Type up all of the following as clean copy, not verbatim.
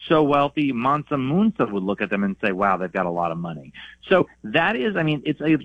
so wealthy, Mansa Musa would look at them and say, wow, they've got a lot of money. So that is, I mean, it's a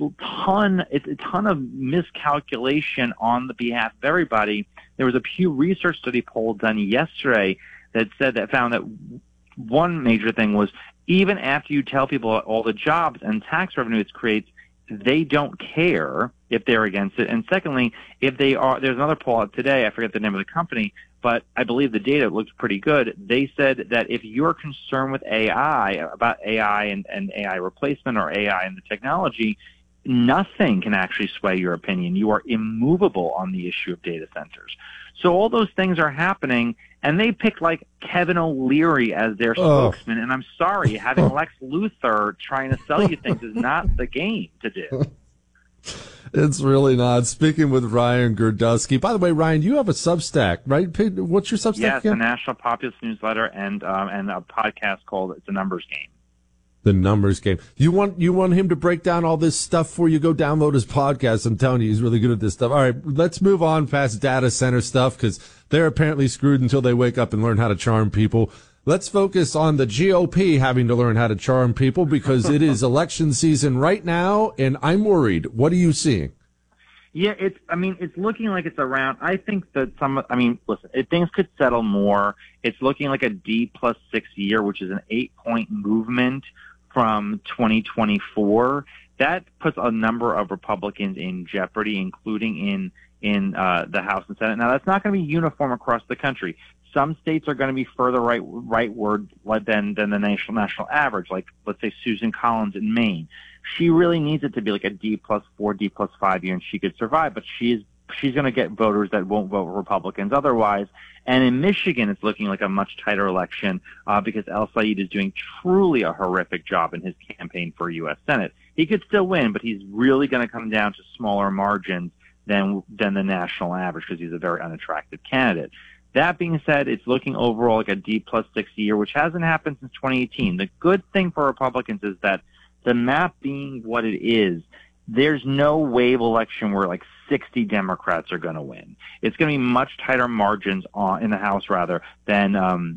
ton of miscalculation on the behalf of everybody. There was a Pew Research study poll done yesterday that found that one major thing was even after you tell people all the jobs and tax revenue it creates, they don't care if they're against it. And secondly, if they are, there's another poll out today, I forget the name of the company, but I believe the data looks pretty good. They said that if you're concerned with AI, about AI and AI replacement or AI and the technology, nothing can actually sway your opinion. You are immovable on the issue of data centers. So all those things are happening, and they picked like Kevin O'Leary as their spokesman. And I'm sorry, having Lex Luthor trying to sell you things is not the game to do. It's really not. Speaking with Ryan Girdusky. By the way, Ryan, you have a Substack, right? What's your Substack? Yes, again? the National Populist Newsletter and a podcast called It's a Numbers Game. The Numbers Game. You want him to break down all this stuff for you? Go download his podcast. I'm telling you, he's really good at this stuff. All right, let's move on past data center stuff because they're apparently screwed until they wake up and learn how to charm people. Let's focus on the GOP having to learn how to charm people because it is election season right now, and I'm worried. What are you seeing? Yeah, it's looking like it's around. I think that listen, things could settle more. It's looking like a D+6 year, which is an 8-point movement from 2024. That puts a number of Republicans in jeopardy, including in the House and Senate. Now, that's not going to be uniform across the country. Some states are going to be further rightward than the national average, like, let's say, Susan Collins in Maine. She really needs it to be like a D+4, D+5 year, and she could survive. But she's going to get voters that won't vote Republicans otherwise. And in Michigan, it's looking like a much tighter election because El Said is doing truly a horrific job in his campaign for U.S. Senate. He could still win, but he's really going to come down to smaller margins than the national average because he's a very unattractive candidate. That being said, it's looking overall like a D+6 year, which hasn't happened since 2018. The good thing for Republicans is that the map being what it is, there's no wave election where like 60 Democrats are going to win. It's going to be much tighter margins in the House rather than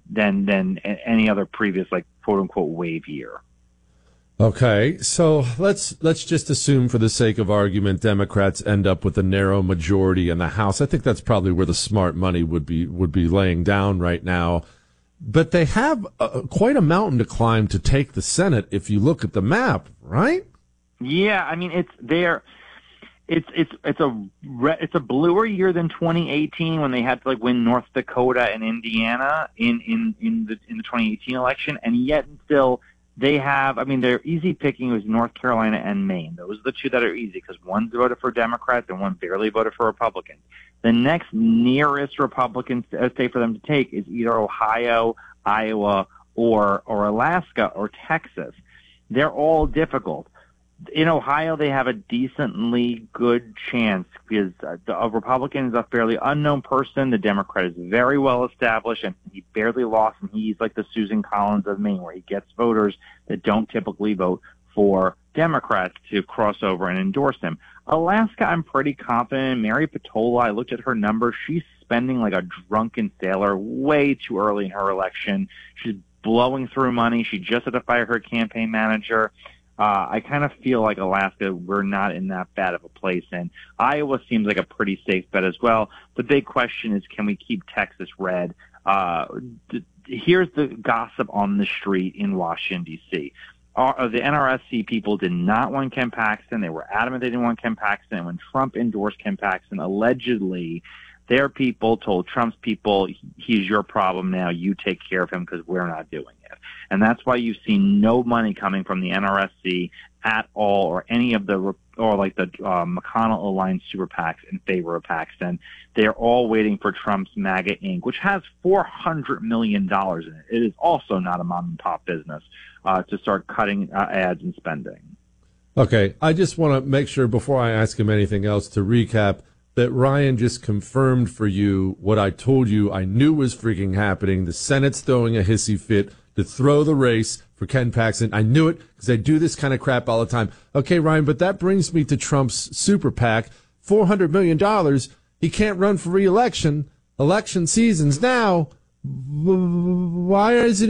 any other previous like quote unquote wave year. Okay, so let's just assume for the sake of argument Democrats end up with a narrow majority in the House. I think that's probably where the smart money would be laying down right now. But they have quite a mountain to climb to take the Senate if you look at the map, right? Yeah, I mean it's a bluer year than 2018 when they had to like win North Dakota and Indiana in the 2018 election, and yet still they have, their easy picking was North Carolina and Maine. Those are the two that are easy because one voted for Democrats and one barely voted for Republicans. The next nearest Republican state for them to take is either Ohio, Iowa, or Alaska or Texas. They're all difficult. In Ohio, they have a decently good chance because a Republican is a fairly unknown person. The Democrat is very well established, and he barely lost, and he's like the Susan Collins of Maine, where he gets voters that don't typically vote for Democrats to cross over and endorse him. Alaska, I'm pretty confident. Mary Patola, I looked at her numbers. She's spending like a drunken sailor way too early in her election. She's blowing through money. She just had to fire her campaign manager. I kind of feel like Alaska, we're not in that bad of a place. And Iowa seems like a pretty safe bet as well. The big question is, can we keep Texas red? Here's the gossip on the street in Washington, D.C. The NRSC people did not want Ken Paxton. They were adamant they didn't want Ken Paxton. And when Trump endorsed Ken Paxton, allegedly, their people told Trump's people, he's your problem now. You take care of him because we're not doing it. And that's why you've seen no money coming from the NRSC at all, or any of the McConnell aligned super PACs in favor of Paxton. They're all waiting for Trump's MAGA Inc., which has $400 million in it. It is also not a mom and pop business to start cutting ads and spending. Okay, I just want to make sure before I ask him anything else to recap that Ryan just confirmed for you what I told you I knew was freaking happening. The Senate's throwing a hissy fit to throw the race for Ken Paxton. I knew it because I do this kind of crap all the time. Okay, Ryan, but that brings me to Trump's super PAC, $400 million. He can't run for re-election. Election season's now. Why is it